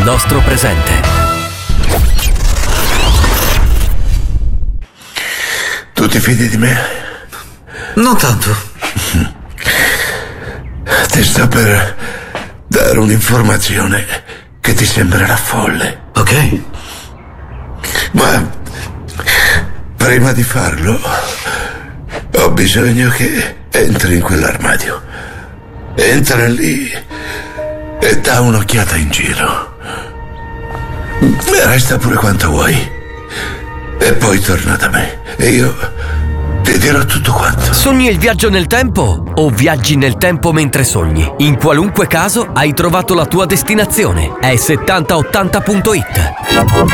nostro presente. Tu ti fidi di me? Non tanto. Ti sto per dare un'informazione che ti sembrerà folle. Ok. Ma prima di farlo ho bisogno che entri in quell'armadio. Entra lì e dà un'occhiata in giro. Resta pure quanto vuoi. E poi torna da me e io ti dirò tutto quanto. Sogni il viaggio nel tempo o viaggi nel tempo mentre sogni? In qualunque caso hai trovato la tua destinazione. È 7080.it.